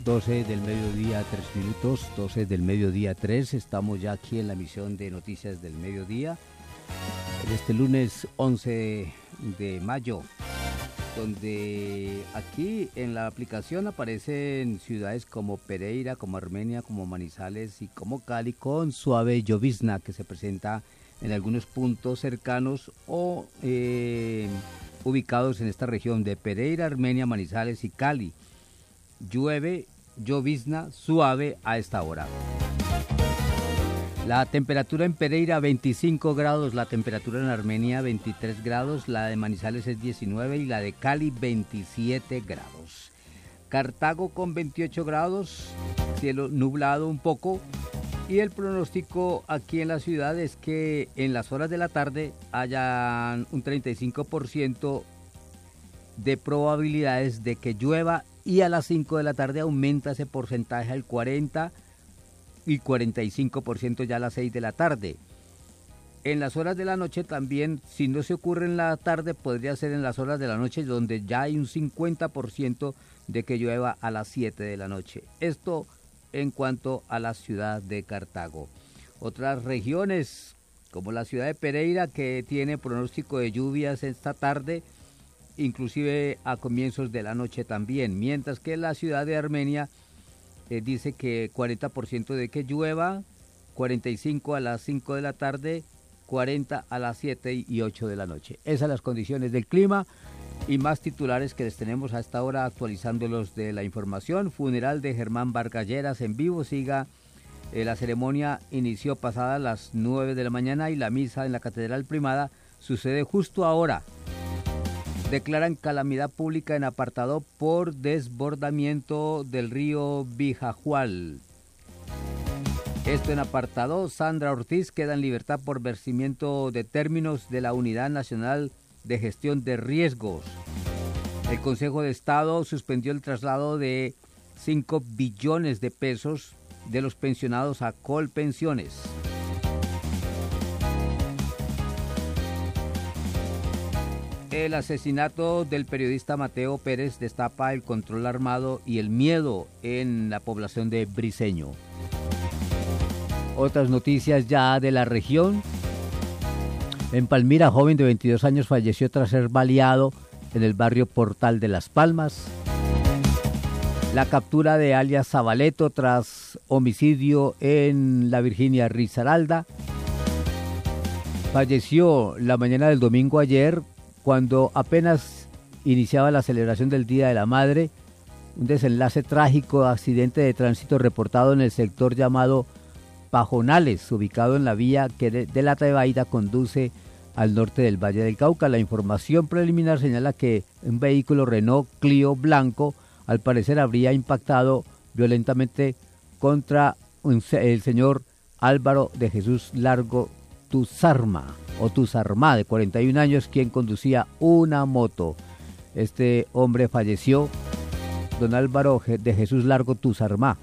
12 del mediodía, 3 minutos, 12 del mediodía, 3. Estamos ya aquí en la emisión de Noticias del Mediodía, en este lunes 11 de mayo, donde aquí en la aplicación aparecen ciudades como Pereira, como Armenia, como Manizales y como Cali, con suave llovizna que se presenta en algunos puntos cercanos o ubicados en esta región de Pereira, Armenia, Manizales y Cali. Llueve, llovizna suave a esta hora. La temperatura en Pereira 25 grados, la temperatura en Armenia 23 grados, la de Manizales es 19 y la de Cali 27 grados. Cartago con 28 grados, cielo nublado un poco, y el pronóstico aquí en la ciudad es que en las horas de la tarde hayan un 35% de probabilidades de que llueva, y a las 5 de la tarde aumenta ese porcentaje al 40% y 45% ya a las 6 de la tarde. En las horas de la noche también, si no se ocurre en la tarde, podría ser en las horas de la noche, donde ya hay un 50% de que llueva a las 7 de la noche. Esto en cuanto a la ciudad de Cartago. Otras regiones, como la ciudad de Pereira, que tiene pronóstico de lluvias esta tarde, inclusive a comienzos de la noche también, mientras que la ciudad de Armenia dice que 40% de que llueva, 45 a las 5 de la tarde, 40 a las 7 y 8 de la noche. Esas son las condiciones del clima y más titulares que les tenemos a esta hora, actualizándolos de la información. Funeral de Germán Vargas Lleras en vivo, siga. La ceremonia inició pasadas las 9 de la mañana y la misa en la Catedral Primada sucede justo ahora. Declaran calamidad pública en Apartadó por desbordamiento del río Bijajual. Esto en Apartadó. Sandra Ortiz queda en libertad por vencimiento de términos de la Unidad Nacional de Gestión de Riesgos. El Consejo de Estado suspendió el traslado de 5 billones de pesos de los pensionados a Colpensiones. El asesinato del periodista Mateo Pérez destapa el control armado y el miedo en la población de Briceño. Otras noticias ya de la región. En Palmira, joven de 22 años falleció tras ser baleado en el barrio Portal de Las Palmas. La captura de alias Zabaleto tras homicidio en la Virginia Risaralda. Falleció la mañana del domingo ayer, cuando apenas iniciaba la celebración del Día de la Madre. Un desenlace trágico, accidente de tránsito reportado en el sector llamado Pajonales, ubicado en la vía que de la Tebaida conduce al norte del Valle del Cauca. La información preliminar señala que un vehículo Renault Clio blanco al parecer habría impactado violentamente contra el señor Álvaro de Jesús Largo Tuzarma, de 41 años, quien conducía una moto. Este hombre falleció, don Álvaro de Jesús Largo Tuzarma.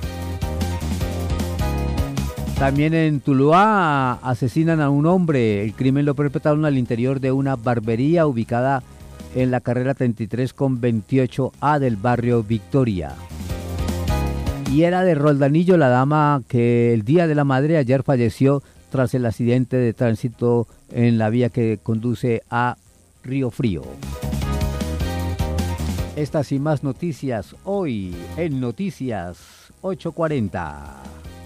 También en Tuluá asesinan a un hombre. El crimen lo perpetraron al interior de una barbería ubicada en la carrera 33 con 28A del barrio Victoria. Y era de Roldanillo la dama que el Día de la Madre ayer falleció tras el accidente de tránsito en la vía que conduce a Río Frío. Estas y más noticias hoy en Noticias 840.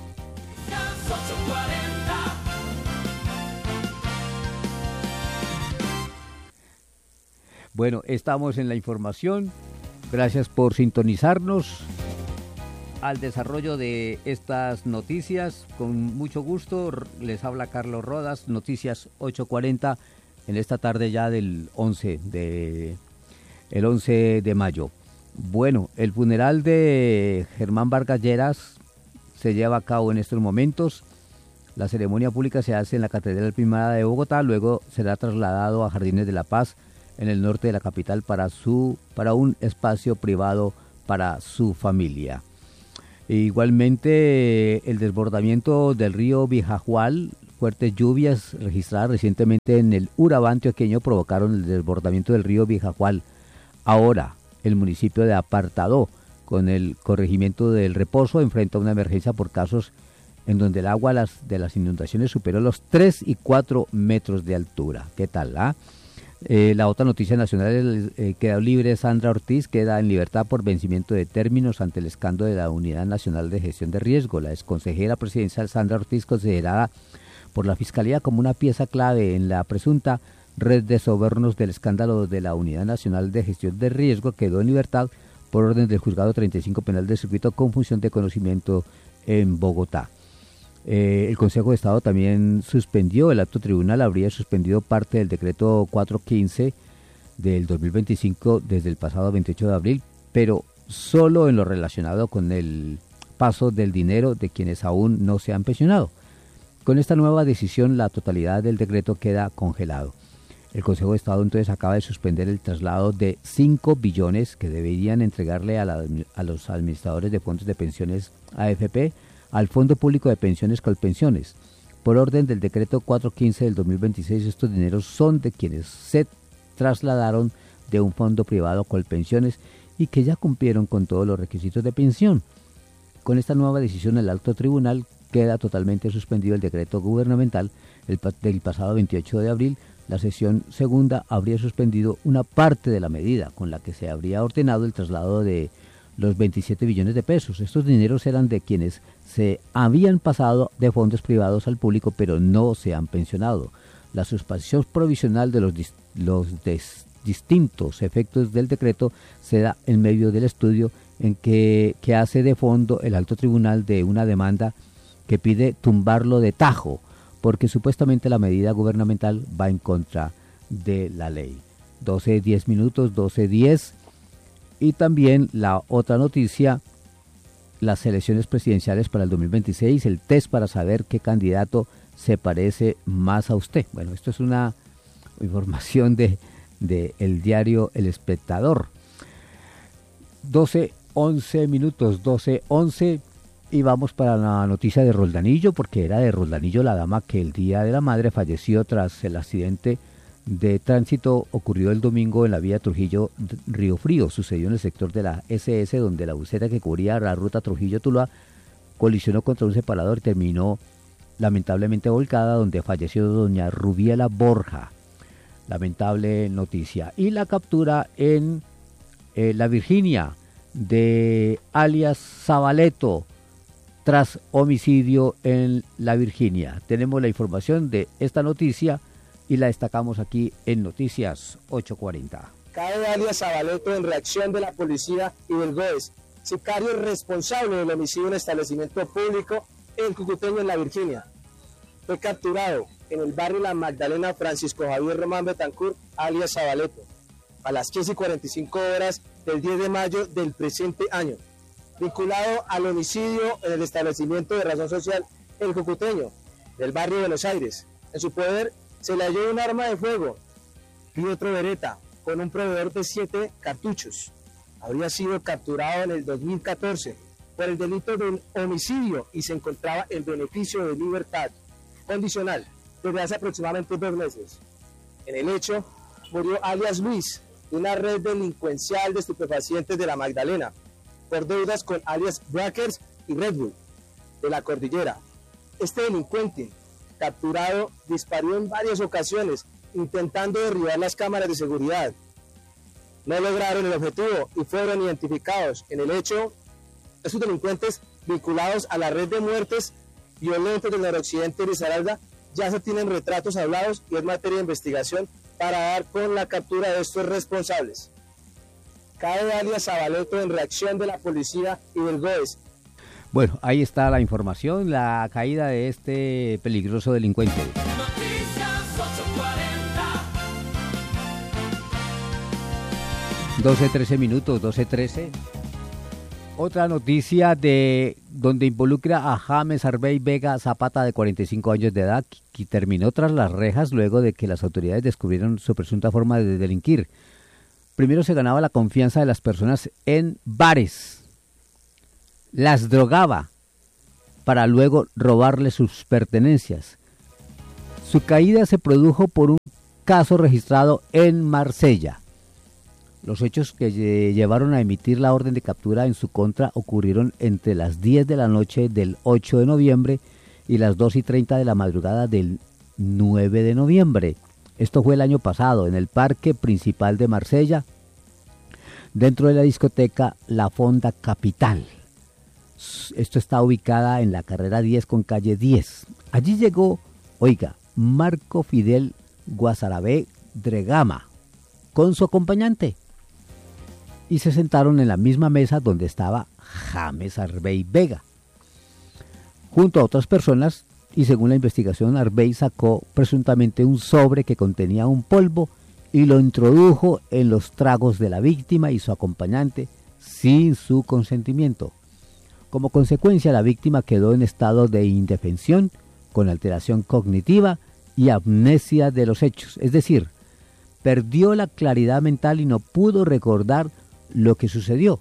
Bueno, estamos en la información. Gracias por sintonizarnos. Al desarrollo de estas noticias, con mucho gusto, les habla Carlos Rodas, Noticias 840, en esta tarde ya del 11 de mayo. Bueno, el funeral de Germán Vargas Lleras se lleva a cabo en estos momentos. La ceremonia pública se hace en la Catedral Primada de Bogotá, luego será trasladado a Jardines de la Paz, en el norte de la capital, para un espacio privado para su familia. Igualmente, el desbordamiento del río Bijajual, fuertes lluvias registradas recientemente en el Urabá antioqueño provocaron el desbordamiento del río Bijajual. Ahora, el municipio de Apartadó con el corregimiento del Reposo, enfrenta una emergencia por casos en donde el agua de las inundaciones superó los 3 y 4 metros de altura. ¿Qué tal? La otra noticia nacional es quedó libre Sandra Ortiz, queda en libertad por vencimiento de términos ante el escándalo de la Unidad Nacional de Gestión de Riesgo. La exconsejera presidencial Sandra Ortiz, considerada por la Fiscalía como una pieza clave en la presunta red de sobornos del escándalo de la Unidad Nacional de Gestión de Riesgo, quedó en libertad por orden del Juzgado 35 Penal del Circuito con función de conocimiento en Bogotá. El Consejo de Estado también suspendió, el acto tribunal habría suspendido parte del decreto 415 del 2025 desde el pasado 28 de abril, pero solo en lo relacionado con el paso del dinero de quienes aún no se han pensionado. Con esta nueva decisión, la totalidad del decreto queda congelado. El Consejo de Estado entonces acaba de suspender el traslado de 5 billones que deberían entregarle a los administradores de fondos de pensiones AFP al Fondo Público de Pensiones Colpensiones. Por orden del decreto 415 del 2026, estos dineros son de quienes se trasladaron de un fondo privado Colpensiones y que ya cumplieron con todos los requisitos de pensión. Con esta nueva decisión, el alto tribunal queda totalmente suspendido el decreto gubernamental del pasado 28 de abril. La sesión segunda habría suspendido una parte de la medida con la que se habría ordenado el traslado de los 27 billones de pesos. Estos dineros eran de quienes se habían pasado de fondos privados al público, pero no se han pensionado. La suspensión provisional de los distintos efectos del decreto se da en medio del estudio en que hace de fondo el alto tribunal de una demanda que pide tumbarlo de tajo, porque supuestamente la medida gubernamental va en contra de la ley. 12:10 minutos, 12:10. Y también la otra noticia, las elecciones presidenciales para el 2026, el test para saber qué candidato se parece más a usted. Bueno, esto es una información de el diario El Espectador. 12:11 minutos, 12:11. Y vamos para la noticia de Roldanillo, porque era de Roldanillo la dama que el Día de la Madre falleció tras el accidente de tránsito ocurrido el domingo en la vía Trujillo-Río Frío. Sucedió en el sector de la SS, donde la buseta que cubría la ruta Trujillo-Tuluá colisionó contra un separador y terminó lamentablemente volcada, donde falleció doña Rubiela Borja. Lamentable noticia. Y la captura en la Virginia de alias Zabaleto tras homicidio en la Virginia. Tenemos la información de esta noticia y la destacamos aquí en Noticias 840. Cae alias Zabaleto en reacción de la policía y del GOES, sicario responsable del homicidio en establecimiento público en Cucuteño, en la Virginia. Fue capturado en el barrio La Magdalena Francisco Javier Román Betancourt, alias Zabaleto, a las 15:45 horas del 10 de mayo del presente año, vinculado al homicidio en el establecimiento de razón social El Cucuteño, del barrio de Buenos Aires. En su poder se le halló un arma de fuego y otro Beretta con un proveedor de 7 cartuchos. Habría sido capturado en el 2014 por el delito de homicidio y se encontraba en beneficio de libertad condicional desde hace aproximadamente 2 meses. En el hecho murió alias Luis, de una red delincuencial de estupefacientes de la Magdalena, por deudas con alias Brackers y Red Bull de la Cordillera. Este delincuente capturado disparó en varias ocasiones intentando derribar las cámaras de seguridad. No lograron el objetivo y fueron identificados. En el hecho, estos delincuentes vinculados a la red de muertes violentas del noroccidente de Risaralda ya se tienen retratos hablados y es materia de investigación para dar con la captura de estos responsables. Cae alias Zabaleto en reacción de la policía y del GOES. Bueno, ahí está la información, la caída de este peligroso delincuente. Noticias 840. 12:13 minutos, 12:13. Otra noticia de donde involucra a James Arbey Vega Zapata, de 45 años de edad, que terminó tras las rejas luego de que las autoridades descubrieron su presunta forma de delinquir. Primero se ganaba la confianza de las personas en bares, las drogaba para luego robarle sus pertenencias. Su caída se produjo por un caso registrado en Marsella. Los hechos que llevaron a emitir la orden de captura en su contra ocurrieron entre las 10 de la noche del 8 de noviembre y las 2:30 de la madrugada del 9 de noviembre. Esto fue el año pasado en el parque principal de Marsella, dentro de la discoteca La Fonda Capital. Esto está ubicada en la carrera 10 con calle 10. Allí llegó, oiga, Marco Fidel Guasarabé Dregama con su acompañante y se sentaron en la misma mesa donde estaba James Arbey Vega, junto a otras personas, y según la investigación, Arbey sacó presuntamente un sobre que contenía un polvo y lo introdujo en los tragos de la víctima y su acompañante sin su consentimiento. Como consecuencia, la víctima quedó en estado de indefensión, con alteración cognitiva y amnesia de los hechos, es decir, perdió la claridad mental y no pudo recordar lo que sucedió.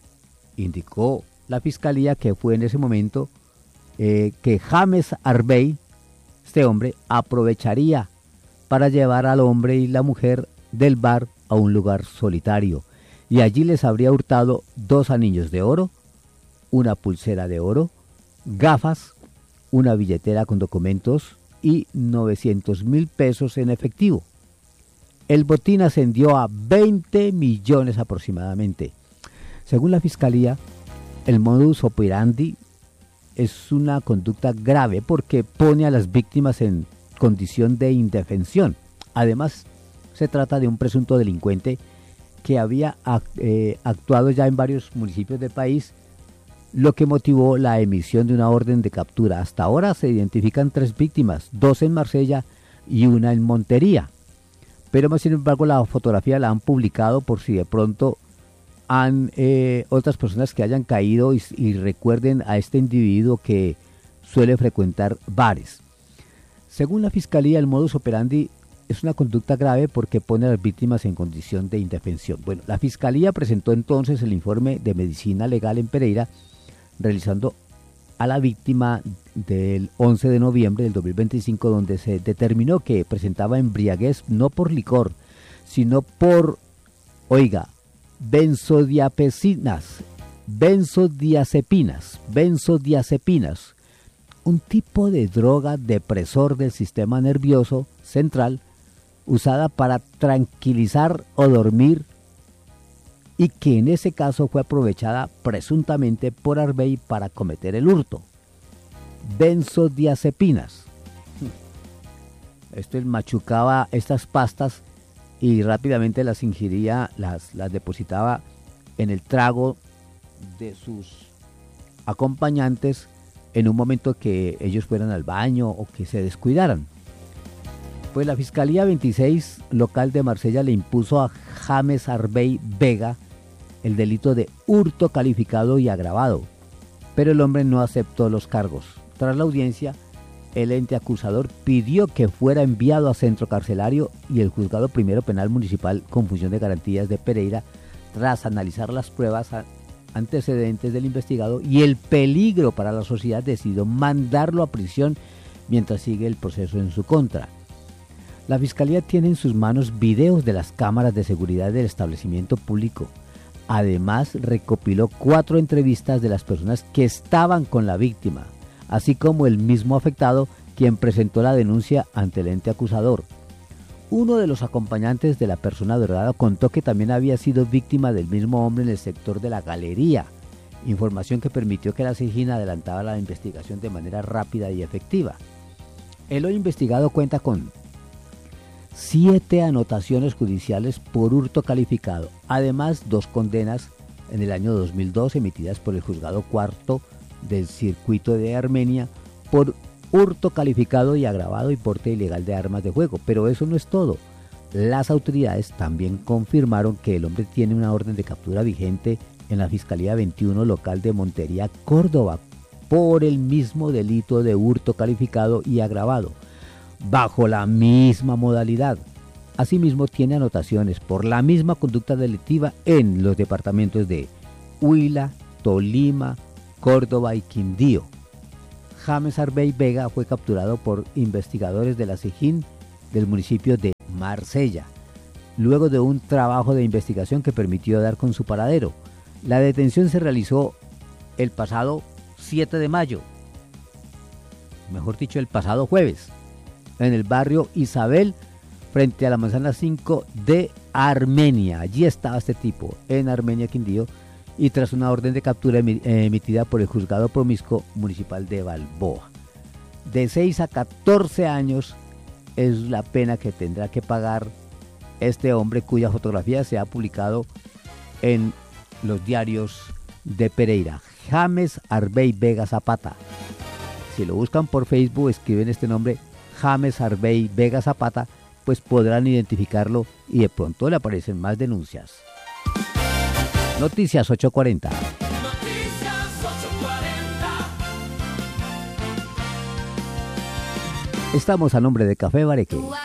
Indicó la fiscalía que fue en ese momento que James Arbey, este hombre, aprovecharía para llevar al hombre y la mujer del bar a un lugar solitario, y allí les habría hurtado 2 anillos de oro, una pulsera de oro, gafas, una billetera con documentos y 900.000 pesos en efectivo. El botín ascendió a 20 millones aproximadamente. Según la fiscalía, el modus operandi es una conducta grave porque pone a las víctimas en condición de indefensión. Además, se trata de un presunto delincuente que había actuado ya en varios municipios del país, lo que motivó la emisión de una orden de captura. Hasta ahora se identifican 3 víctimas, 2 en Marsella y una en Montería. Pero sin embargo la fotografía la han publicado por si de pronto han otras personas que hayan caído y recuerden a este individuo que suele frecuentar bares. Según la fiscalía, el modus operandi es una conducta grave porque pone a las víctimas en condición de indefensión. Bueno, la fiscalía presentó entonces el informe de medicina legal en Pereira, realizando a la víctima del 11 de noviembre del 2025, donde se determinó que presentaba embriaguez no por licor, sino por, oiga, benzodiazepinas, un tipo de droga depresor del sistema nervioso central usada para tranquilizar o dormir, y que en ese caso fue aprovechada presuntamente por Arbey para cometer el hurto. Benzodiazepinas. Él machucaba estas pastas y rápidamente las ingiría, las depositaba en el trago de sus acompañantes en un momento que ellos fueran al baño o que se descuidaran. Pues la Fiscalía 26 local de Marsella le impuso a James Arbey Vega el delito de hurto calificado y agravado, pero el hombre no aceptó los cargos. Tras la audiencia, el ente acusador pidió que fuera enviado a centro carcelario y el Juzgado Primero Penal Municipal con función de garantías de Pereira, tras analizar las pruebas antecedentes del investigado y el peligro para la sociedad, decidió mandarlo a prisión mientras sigue el proceso en su contra. La Fiscalía tiene en sus manos videos de las cámaras de seguridad del establecimiento público. Además, recopiló 4 entrevistas de las personas que estaban con la víctima, así como el mismo afectado, quien presentó la denuncia ante el ente acusador. Uno de los acompañantes de la persona drogada contó que también había sido víctima del mismo hombre en el sector de la galería, información que permitió que la SIJIN adelantara la investigación de manera rápida y efectiva. El hoy investigado cuenta con 7 anotaciones judiciales por hurto calificado, además 2 condenas en el año 2002 emitidas por el Juzgado Cuarto del Circuito de Armenia por hurto calificado y agravado y porte ilegal de armas de fuego. Pero eso no es todo. Las autoridades también confirmaron que el hombre tiene una orden de captura vigente en la Fiscalía 21 local de Montería, Córdoba, por el mismo delito de hurto calificado y agravado, bajo la misma modalidad. Asimismo, tiene anotaciones por la misma conducta delictiva en los departamentos de Huila, Tolima, Córdoba y Quindío. James Arbey Vega fue capturado por investigadores de la SIJIN del municipio de Marsella. luego de un trabajo de investigación que permitió dar con su paradero. La detención se realizó el pasado 7 de mayo, mejor dicho, el pasado jueves, en el barrio Isabel, frente a la manzana 5 de Armenia. Allí estaba este tipo, en Armenia, Quindío, y tras una orden de captura emitida por el Juzgado Promiscuo Municipal de Balboa. De 6 a 14 años es la pena que tendrá que pagar este hombre, cuya fotografía se ha publicado en los diarios de Pereira. James Arbey Vega Zapata. Si lo buscan por Facebook, escriben este nombre, James Arbey Vega Zapata, pues podrán identificarlo y de pronto le aparecen más denuncias. Noticias 840. Noticias 840. Estamos a nombre de Café Bareque.